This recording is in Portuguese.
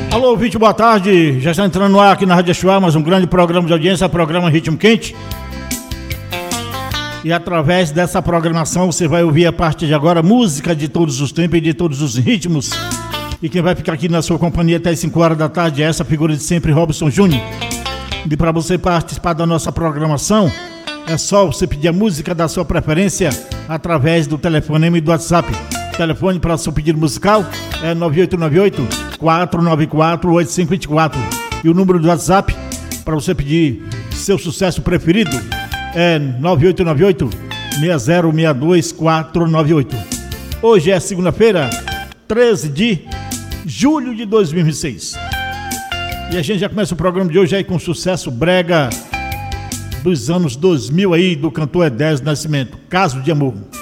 Alô, ouvinte, boa tarde. Já está entrando no ar aqui na Rádio Chuá, mais um grande programa de audiência, programa Ritmo Quente. E através dessa programação você vai ouvir a partir de agora música de todos os tempos e de todos os ritmos. E quem vai ficar aqui na sua companhia até as 5 horas da tarde é essa figura de sempre, Robson Júnior. E para você participar da nossa programação, é só você pedir a música da sua preferência através do telefonema e do WhatsApp. O telefone para o seu pedido musical é 9898-494-8524. E o número do WhatsApp para você pedir seu sucesso preferido é 9898-6062-498. Hoje é segunda-feira, 13 de julho de 2006. E a gente já começa o programa de hoje aí com sucesso brega dos anos 2000 aí, do cantor Edésio Nascimento, Caso de Amor.